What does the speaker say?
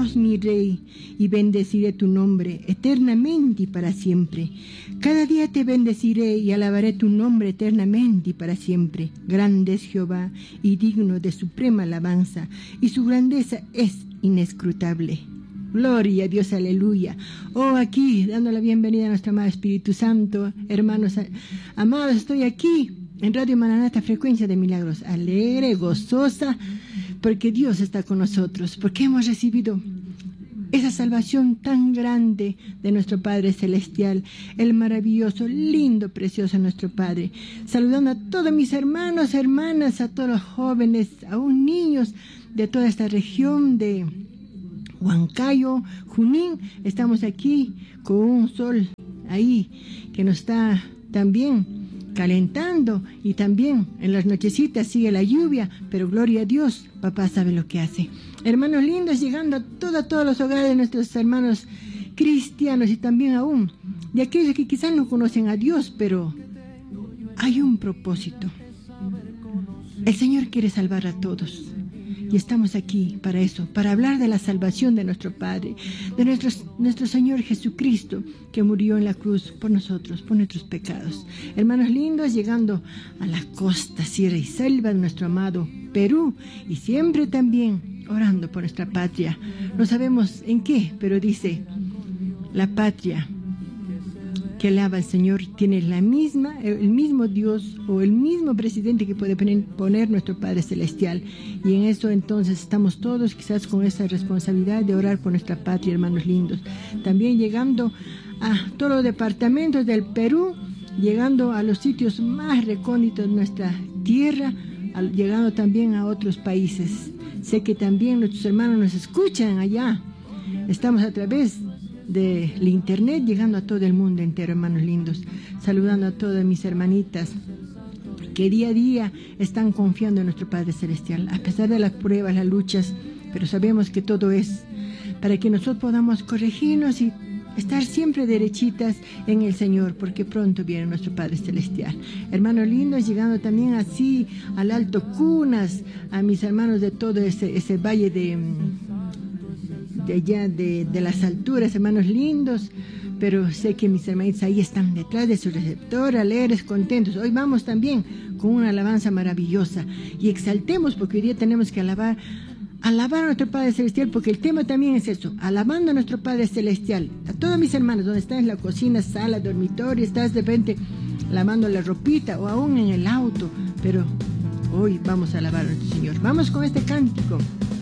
Dios, mi Rey, y bendeciré tu nombre eternamente y para siempre. Cada día te bendeciré y alabaré tu nombre eternamente y para siempre. Grande es Jehová y digno de suprema alabanza, y su grandeza es inescrutable. Gloria a Dios, aleluya. Oh, aquí, dando la bienvenida a nuestro amado Espíritu Santo. Hermanos amados, estoy aquí en Radio Maranata, Frecuencia de Milagros, alegre, gozosa, porque Dios está con nosotros, porque hemos recibido esa salvación tan grande de nuestro Padre Celestial, el maravilloso, lindo, precioso nuestro Padre. Saludando a todos mis hermanos, hermanas, a todos los jóvenes, aún niños de toda esta región de Huancayo, Junín. Estamos aquí con un sol ahí que nos está también calentando, y también en las nochecitas sigue la lluvia, pero gloria a Dios, papá sabe lo que hace. Hermanos lindos, llegando a todos los hogares de nuestros hermanos cristianos, y también aún de aquellos que quizás no conocen a Dios, pero hay un propósito. El Señor quiere salvar a todos. Y estamos aquí para eso, para hablar de la salvación de nuestro Padre, de nuestro Señor Jesucristo, que murió en la cruz por nosotros, por nuestros pecados. Hermanos lindos, llegando a la costa, sierra y selva de nuestro amado Perú, y siempre también orando por nuestra patria. No sabemos en qué, pero dice, la patria que alaba al Señor tiene el mismo Dios o el mismo presidente que puede poner nuestro Padre Celestial. Y en eso entonces estamos todos quizás con esa responsabilidad de orar por nuestra patria, hermanos lindos. También llegando a todos los departamentos del Perú, llegando a los sitios más recónditos de nuestra tierra, llegando también a otros países. Sé que también nuestros hermanos nos escuchan allá. Estamos a través del internet llegando a todo el mundo entero, hermanos lindos, saludando a todas mis hermanitas que día a día están confiando en nuestro Padre Celestial, a pesar de las pruebas, las luchas, pero sabemos que todo es para que nosotros podamos corregirnos y estar siempre derechitas en el Señor, porque pronto viene nuestro Padre Celestial. Hermanos lindos, llegando también así al Alto Cunas, a mis hermanos de todo ese valle de allá de las alturas, hermanos lindos, pero sé que mis hermanitos ahí están detrás de su receptor, alegres, contentos. Hoy vamos también con una alabanza maravillosa y exaltemos, porque hoy día tenemos que alabar a nuestro Padre Celestial, porque el tema también es eso, alabando a nuestro Padre Celestial. A todos mis hermanos, donde están en la cocina, sala, dormitorio, estás de repente lavando la ropita o aún en el auto, pero hoy vamos a alabar a nuestro Señor. Vamos con este cántico.